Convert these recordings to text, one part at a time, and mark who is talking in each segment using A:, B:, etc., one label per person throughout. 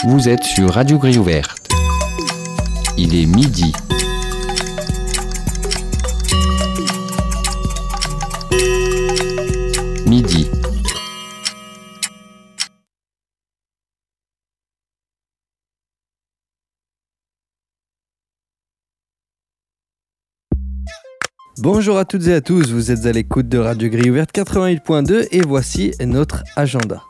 A: Vous êtes sur Radio Grille Ouverte. Il est midi. Midi.
B: Bonjour à toutes et à tous, vous êtes à l'écoute de Radio Grille Ouverte 88.2 et voici notre agenda.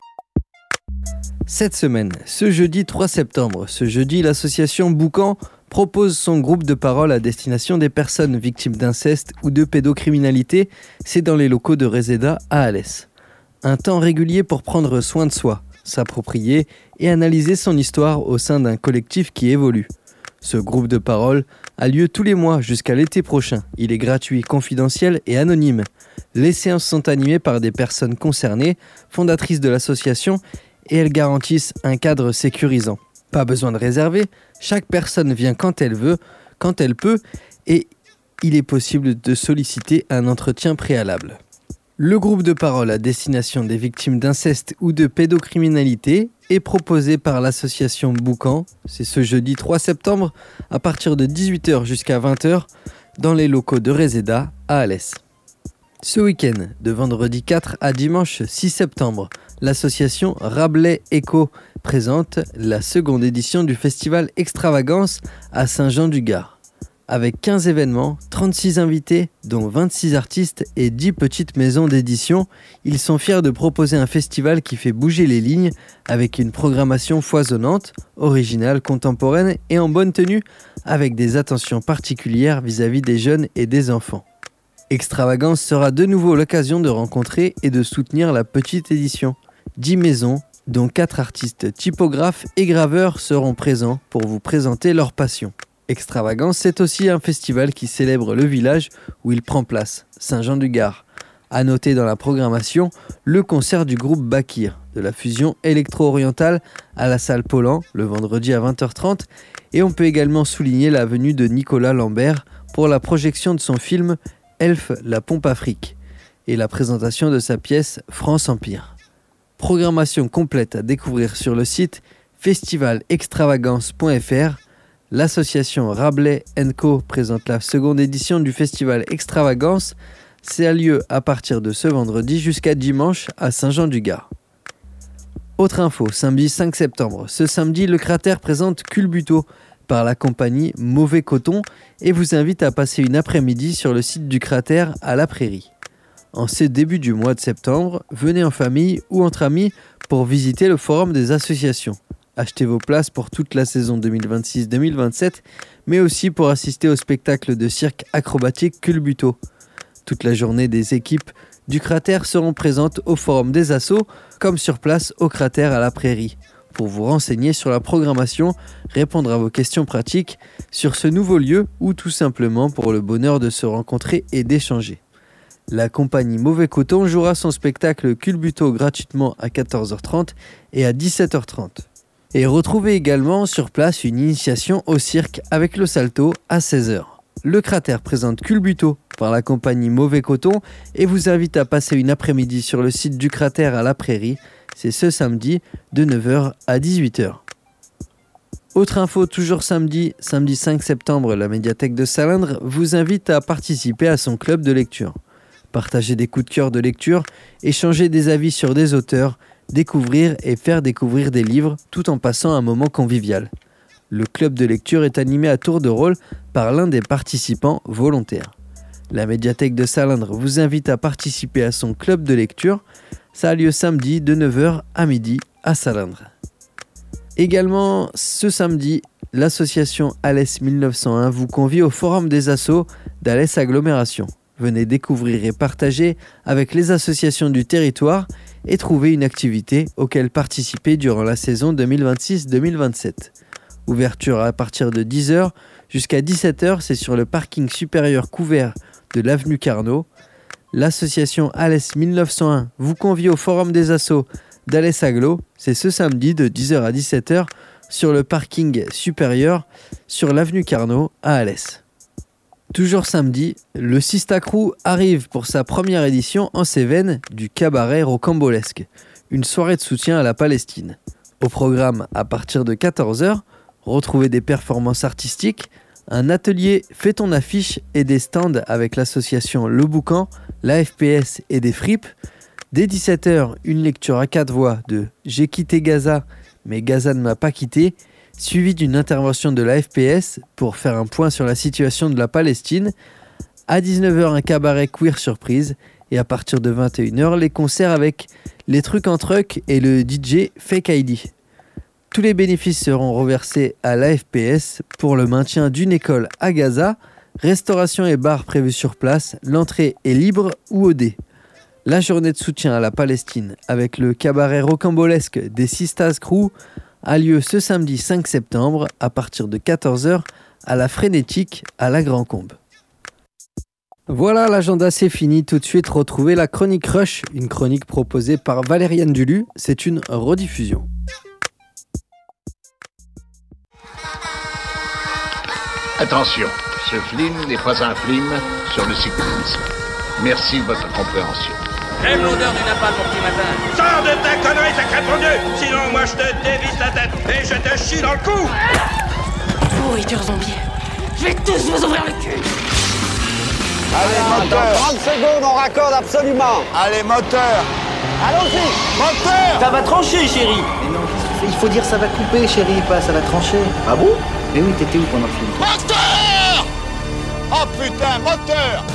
B: Cette semaine, ce jeudi 3 septembre, l'association Boucan propose son groupe de parole à destination des personnes victimes d'inceste ou de pédocriminalité. C'est dans les locaux de Reseda à Alès. Un temps régulier pour prendre soin de soi, s'approprier et analyser son histoire au sein d'un collectif qui évolue. Ce groupe de parole a lieu tous les mois jusqu'à l'été prochain. Il est gratuit, confidentiel et anonyme. Les séances sont animées par des personnes concernées, fondatrices de l'association, et elles garantissent un cadre sécurisant. Pas besoin de réserver, chaque personne vient quand elle veut, quand elle peut, et il est possible de solliciter un entretien préalable. Le groupe de parole à destination des victimes d'inceste ou de pédocriminalité est proposé par l'association Boucan. C'est ce jeudi 3 septembre à partir de 18h jusqu'à 20h dans les locaux de Reseda à Alès. Ce week-end, de vendredi 4 à dimanche 6 septembre, l'association Rabelais Eco présente la seconde édition du festival Extravagance à Saint-Jean-du-Gard. Avec 15 événements, 36 invités, dont 26 artistes et 10 petites maisons d'édition, ils sont fiers de proposer un festival qui fait bouger les lignes avec une programmation foisonnante, originale, contemporaine et en bonne tenue, avec des attentions particulières vis-à-vis des jeunes et des enfants. Extravagance sera de nouveau l'occasion de rencontrer et de soutenir la petite édition. 10 maisons, dont 4 artistes typographes et graveurs seront présents pour vous présenter leur passion. Extravagance, c'est aussi un festival qui célèbre le village où il prend place, Saint-Jean-du-Gard. À noter dans la programmation, le concert du groupe Bakir, de la fusion électro-orientale à la salle Paulan, le vendredi à 20h30. Et on peut également souligner la venue de Nicolas Lambert pour la projection de son film Elf, la pompe Afrique et la présentation de sa pièce France Empire. Programmation complète à découvrir sur le site festivalextravagance.fr. L'association Rabelais & Co présente la seconde édition du festival Extravagance. C'est a lieu à partir de ce vendredi jusqu'à dimanche à Saint-Jean-du-Gard. Autre info, samedi 5 septembre. Ce samedi, le Cratère présente Culbuto par la compagnie Mauvais Coton et vous invite à passer une après-midi sur le site du Cratère à la Prairie. En ce début du mois de septembre, venez en famille ou entre amis pour visiter le forum des associations. Achetez vos places pour toute la saison 2026-2027, mais aussi pour assister au spectacle de cirque acrobatique Culbuto. Toute la journée, des équipes du Cratère seront présentes au forum des assos, comme sur place au Cratère à la Prairie, pour vous renseigner sur la programmation, répondre à vos questions pratiques sur ce nouveau lieu ou tout simplement pour le bonheur de se rencontrer et d'échanger. La compagnie Mauvais Coton jouera son spectacle Culbuto gratuitement à 14h30 et à 17h30. Et retrouvez également sur place une initiation au cirque avec le salto à 16h. Le Cratère présente Culbuto par la compagnie Mauvais Coton et vous invite à passer une après-midi sur le site du Cratère à la Prairie. C'est ce samedi de 9h à 18h. Autre info, toujours samedi 5 septembre, la médiathèque de Salindre vous invite à participer à son club de lecture. Partager des coups de cœur de lecture, échanger des avis sur des auteurs, découvrir et faire découvrir des livres tout en passant un moment convivial. Le club de lecture est animé à tour de rôle par l'un des participants volontaires. La médiathèque de Salindre vous invite à participer à son club de lecture. Ça a lieu samedi de 9h à midi à Salindre. Également ce samedi, l'association Alès 1901 vous convie au forum des assos d'Alès Agglomération. Venez découvrir et partager avec les associations du territoire et trouver une activité auquel participer durant la saison 2026-2027. Ouverture à partir de 10h jusqu'à 17h, c'est sur le parking supérieur couvert de l'avenue Carnot. L'association Alès 1901 vous convie au forum des assos d'Alès Agglo. C'est ce samedi de 10h à 17h sur le parking supérieur sur l'avenue Carnot à Alès. Toujours samedi, le Sista Crew arrive pour sa première édition en Cévennes du cabaret rocambolesque, une soirée de soutien à la Palestine. Au programme, à partir de 14h, retrouvez des performances artistiques, un atelier Fais ton affiche et des stands avec l'association Le Boucan, la FPS et des fripes. Dès 17h, une lecture à 4 voix de J'ai quitté Gaza, mais Gaza ne m'a pas quitté, suivie d'une intervention de la FPS pour faire un point sur la situation de la Palestine. À 19h, un cabaret queer surprise. Et à partir de 21h, les concerts avec les trucs en truck et le DJ Fake ID. Tous les bénéfices seront reversés à l'AFPS pour le maintien d'une école à Gaza. Restauration et bar prévus sur place. L'entrée est libre ou au dé. La journée de soutien à la Palestine avec le cabaret rocambolesque des Sistas Crew a lieu ce samedi 5 septembre à partir de 14h à la Frénétique à la Grand-Combe. Voilà, l'agenda c'est fini. Tout de suite, retrouvez la chronique Rush, une chronique proposée par Valériane Dulu. C'est une rediffusion.
C: Attention, ce film n'est pas un film sur le cyclisme. Merci de votre compréhension.
D: J'aime l'odeur du napalm mon petit matin.
E: Sors de ta connerie, sacré bon Dieu! Sinon, moi, je te dévisse la tête et je te chie dans le cou!
D: Pourriture zombie. Je vais tous vous ouvrir le cul.
F: Allez, moteur! Dans 30 secondes, on raccorde absolument! Allez, moteur! Allons-y! Moteur!
G: Ça va trancher, chérie!
H: Mais non, qu'est-ce que tu fais? Il faut dire ça va couper, chérie, pas ça va trancher.
G: Ah bon?
H: Mais oui, t'étais où pendant le film?
F: Moteur! Oh putain, moteur!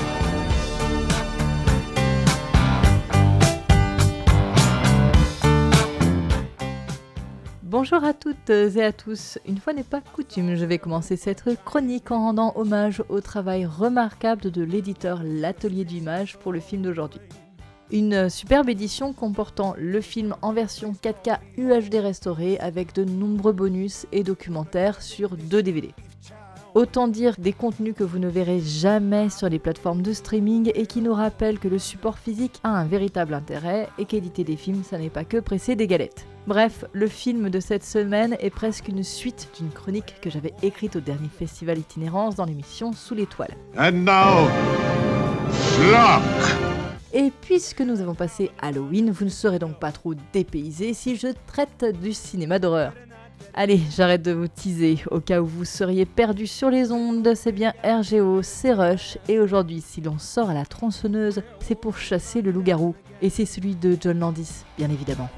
I: Bonjour à toutes et à tous. Une fois n'est pas coutume, je vais commencer cette chronique en rendant hommage au travail remarquable de l'éditeur L'Atelier d'Images pour le film d'aujourd'hui. Une superbe édition comportant le film en version 4K UHD restaurée avec de nombreux bonus et documentaires sur 2 DVD. Autant dire des contenus que vous ne verrez jamais sur les plateformes de streaming et qui nous rappellent que le support physique a un véritable intérêt et qu'éditer des films, ça n'est pas que presser des galettes. Bref, le film de cette semaine est presque une suite d'une chronique que j'avais écrite au dernier festival Itinérance dans l'émission Sous l'étoile.
C: And now, Flock!
I: Et puisque nous avons passé Halloween, vous ne serez donc pas trop dépaysés si je traite du cinéma d'horreur. Allez, j'arrête de vous teaser, au cas où vous seriez perdus sur les ondes, c'est bien RGO, c'est Rush, et aujourd'hui, si l'on sort à la tronçonneuse, c'est pour chasser le loup-garou, et c'est celui de John Landis, bien évidemment.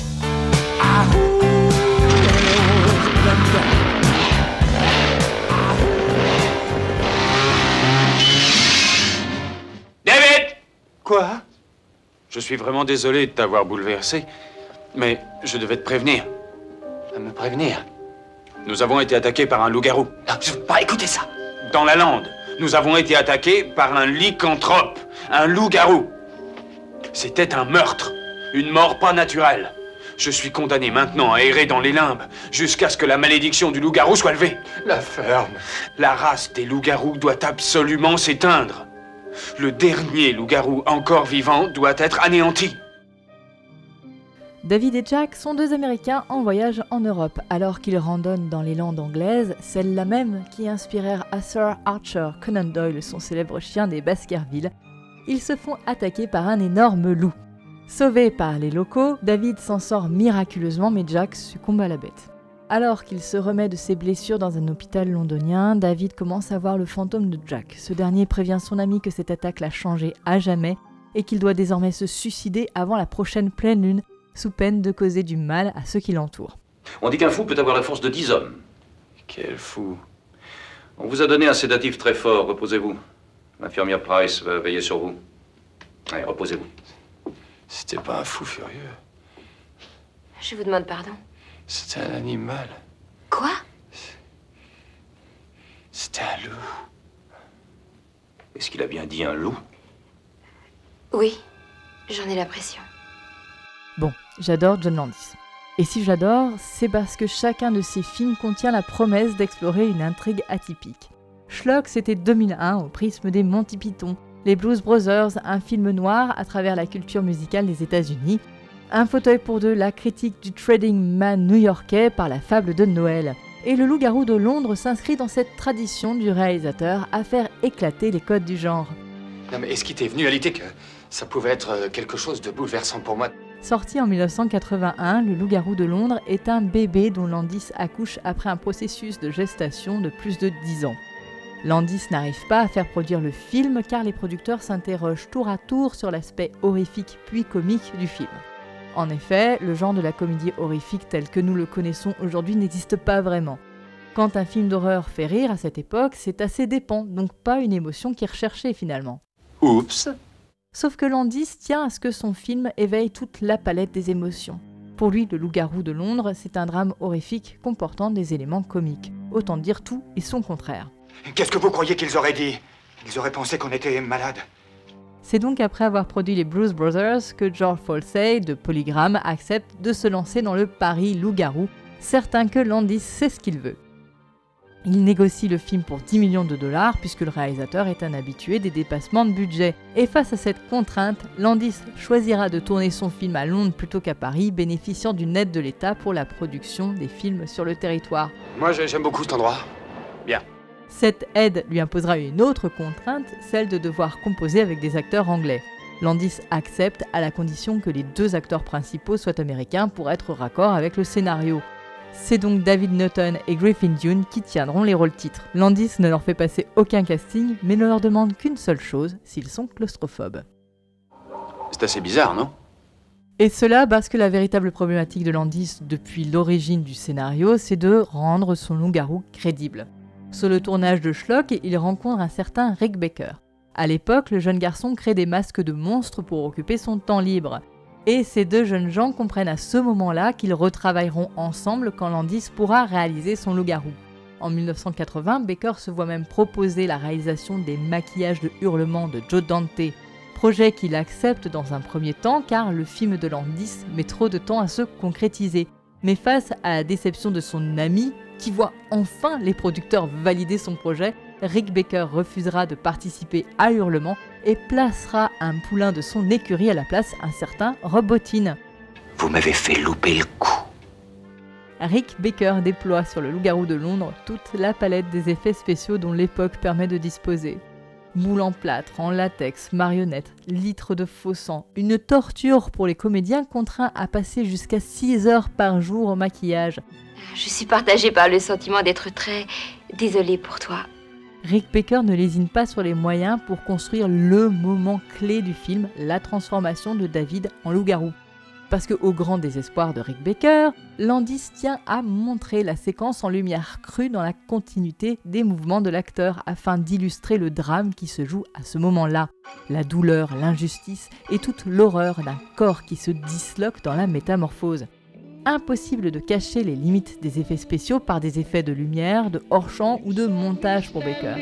E: David!
J: Quoi? Je suis vraiment désolé de t'avoir bouleversé, mais je devais te prévenir.
G: Me prévenir?
J: Nous avons été attaqués par un loup-garou.
G: Non, je veux pas écouter ça!
J: Dans la lande, nous avons été attaqués par un lycanthrope, un loup-garou. C'était un meurtre, une mort pas naturelle. Je suis condamné maintenant à errer dans les limbes jusqu'à ce que la malédiction du loup-garou soit levée.
G: La ferme.
J: La race des loups-garous doit absolument s'éteindre. Le dernier loup-garou encore vivant doit être anéanti.
I: David et Jack sont 2 Américains en voyage en Europe, alors qu'ils randonnent dans les landes anglaises, celles-là même qui inspirèrent à Sir Arthur Conan Doyle son célèbre chien des Baskerville. Ils se font attaquer par un énorme loup. Sauvé par les locaux, David s'en sort miraculeusement, mais Jack succombe à la bête. Alors qu'il se remet de ses blessures dans un hôpital londonien, David commence à voir le fantôme de Jack. Ce dernier prévient son ami que cette attaque l'a changé à jamais et qu'il doit désormais se suicider avant la prochaine pleine lune, sous peine de causer du mal à ceux qui l'entourent.
K: On dit qu'un fou peut avoir la force de 10 hommes.
J: Quel fou.
K: On vous a donné un sédatif très fort, reposez-vous. L'infirmière Price va veiller sur vous. Allez, reposez-vous.
J: C'était pas un fou furieux.
L: Je vous demande pardon.
J: C'était un animal.
L: Quoi?
J: C'était un loup.
K: Est-ce qu'il a bien dit un loup?
L: Oui, j'en ai l'impression.
I: Bon, j'adore John Landis. Et si j'adore, c'est parce que chacun de ses films contient la promesse d'explorer une intrigue atypique. Schlock, c'était 2001 au prisme des Monty Python. Les Blues Brothers, un film noir à travers la culture musicale des États-Unis. Un fauteuil pour 2, la critique du trading man new-yorkais par la fable de Noël. Et le loup-garou de Londres s'inscrit dans cette tradition du réalisateur à faire éclater les codes du genre.
G: Non mais est-ce qu'il t'est venu à l'idée que ça pouvait être quelque chose de bouleversant pour moi?
I: Sorti en 1981, Le Loup-garou de Londres est un bébé dont Landis accouche après un processus de gestation de plus de 10 ans. Landis n'arrive pas à faire produire le film car les producteurs s'interrogent tour à tour sur l'aspect horrifique puis comique du film. En effet, le genre de la comédie horrifique tel que nous le connaissons aujourd'hui n'existe pas vraiment. Quand un film d'horreur fait rire à cette époque, c'est à ses dépens, donc pas une émotion qui est recherchée finalement.
J: Oups.
I: Sauf que Landis tient à ce que son film éveille toute la palette des émotions. Pour lui, Le Loup-garou de Londres, c'est un drame horrifique comportant des éléments comiques. Autant dire tout et son contraire.
M: Qu'est-ce que vous croyez qu'ils auraient dit? Ils auraient pensé qu'on était malades.
I: C'est donc après avoir produit les Blues Brothers que George Folsey de Polygram accepte de se lancer dans le pari loup-garou, certain que Landis sait ce qu'il veut. Il négocie le film pour 10 millions de dollars puisque le réalisateur est un habitué des dépassements de budget. Et face à cette contrainte, Landis choisira de tourner son film à Londres plutôt qu'à Paris, bénéficiant d'une aide de l'État pour la production des films sur le territoire.
M: Moi, j'aime beaucoup cet endroit. Bien.
I: Cette aide lui imposera une autre contrainte, celle de devoir composer avec des acteurs anglais. Landis accepte à la condition que les 2 acteurs principaux soient américains pour être raccord avec le scénario. C'est donc David Naughton et Griffin Dunne qui tiendront les rôles titres. Landis ne leur fait passer aucun casting, mais ne leur demande qu'une seule chose, s'ils sont claustrophobes.
J: C'est assez bizarre, non?
I: Et cela parce que la véritable problématique de Landis depuis l'origine du scénario, c'est de rendre son loup-garou crédible. Sur le tournage de Schlock, il rencontre un certain Rick Baker. À l'époque, le jeune garçon crée des masques de monstres pour occuper son temps libre. Et ces 2 jeunes gens comprennent à ce moment-là qu'ils retravailleront ensemble quand Landis pourra réaliser son loup-garou. En 1980, Baker se voit même proposer la réalisation des maquillages de hurlements de Joe Dante, projet qu'il accepte dans un premier temps car le film de Landis met trop de temps à se concrétiser. Mais face à la déception de son ami, qui voit enfin les producteurs valider son projet, Rick Baker refusera de participer à Hurlement et placera un poulain de son écurie à la place, un certain Rob Bottin.
M: Vous m'avez fait louper le coup.
I: Rick Baker déploie sur Le Loup-garou de Londres toute la palette des effets spéciaux dont l'époque permet de disposer. Moules en plâtre, en latex, marionnettes, litres de faux sang, une torture pour les comédiens contraints à passer jusqu'à 6 heures par jour au maquillage.
L: Je suis partagée par le sentiment d'être très désolée pour toi.
I: Rick Baker ne lésine pas sur les moyens pour construire le moment clé du film, la transformation de David en loup-garou. Parce qu'au grand désespoir de Rick Baker, Landis tient à montrer la séquence en lumière crue dans la continuité des mouvements de l'acteur afin d'illustrer le drame qui se joue à ce moment-là. La douleur, l'injustice et toute l'horreur d'un corps qui se disloque dans la métamorphose. Impossible de cacher les limites des effets spéciaux par des effets de lumière, de hors-champ ou de montage pour Baker.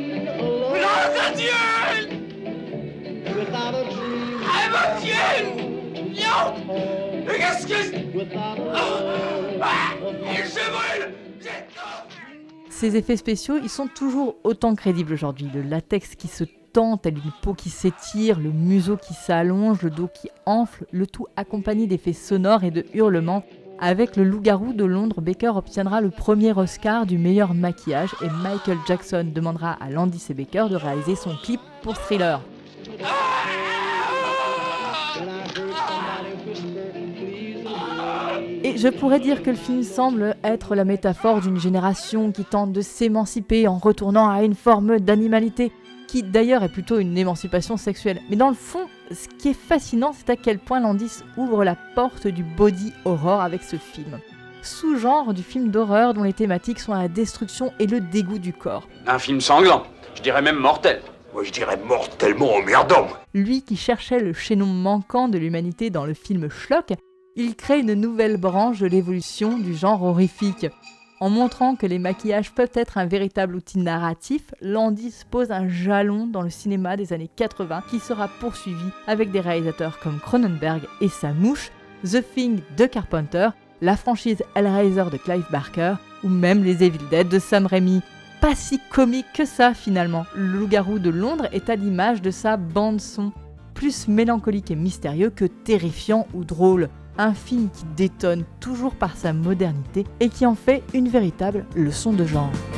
I: Ces effets spéciaux, ils sont toujours autant crédibles aujourd'hui. Le latex qui se tend, tel une peau qui s'étire, le museau qui s'allonge, le dos qui enfle, le tout accompagné d'effets sonores et de hurlements. Avec Le Loup-garou de Londres, Baker obtiendra le premier Oscar du meilleur maquillage et Michael Jackson demandera à Landis et Baker de réaliser son clip pour Thriller. Et je pourrais dire que le film semble être la métaphore d'une génération qui tente de s'émanciper en retournant à une forme d'animalité, qui d'ailleurs est plutôt une émancipation sexuelle. Mais dans le fond, ce qui est fascinant, c'est à quel point Landis ouvre la porte du body horror avec ce film. Sous-genre du film d'horreur dont les thématiques sont la destruction et le dégoût du corps.
J: Un film sanglant, je dirais même mortel.
M: Moi, je dirais mortellement emmerdant.
I: Lui qui cherchait le chaînon manquant de l'humanité dans le film Schlock, il crée une nouvelle branche de l'évolution du genre horrifique. En montrant que les maquillages peuvent être un véritable outil narratif, Landis pose un jalon dans le cinéma des années 80 qui sera poursuivi avec des réalisateurs comme Cronenberg et sa mouche, The Thing de Carpenter, la franchise Hellraiser de Clive Barker ou même les Evil Dead de Sam Raimi. Pas si comique que ça finalement. Le Loup-garou de Londres est à l'image de sa bande-son, plus mélancolique et mystérieux que terrifiant ou drôle. Un film qui détonne toujours par sa modernité et qui en fait une véritable leçon de genre.